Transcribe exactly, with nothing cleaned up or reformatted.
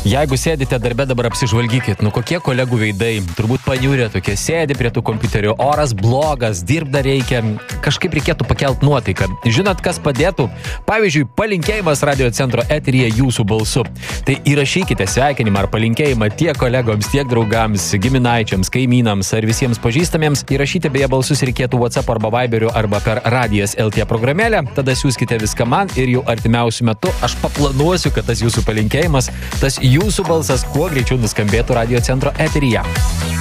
Jeigu sėdite darbe, dabar apsižvalgykit, nu kokie kolegų veidai, turbūt paniurė tokie, sėdi prie tų kompiuterių, oras blogas, dirbt dar reikia, kažkaip reikėtų pakelt nuotaiką. Žinot, kas padėtų? Pavyzdžiui, palinkėjimas Radio Centro eteryje jūsų balsu. Tai įrašykite sveikinimą ar palinkėjimą tiek kolegoms, tiek draugams, giminaičiams, kaimynams ar visiems pažįstamiems. Įrašyti beje balsus reikėtų WhatsApp arba Viberiu arba per Radijas L T programėlę. Tada siųskite viską man ir jau artimiausiu metu aš paplanuosiu, kad tas jūsų palinkėjimas, tas jūsų balsas kuo greičiau nuskambėtų Radio Centro eteryje.